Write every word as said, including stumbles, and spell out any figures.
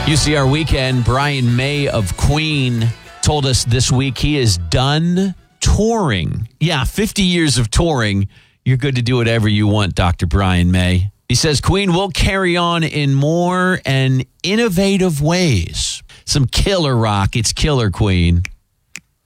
U C R Weekend, Brian May of Queen told us this week he is done touring. Yeah, fifty years of touring. You're good to do whatever you want, Doctor Brian May. He says Queen will carry on in more and innovative ways. Some killer rock. It's killer, Queen.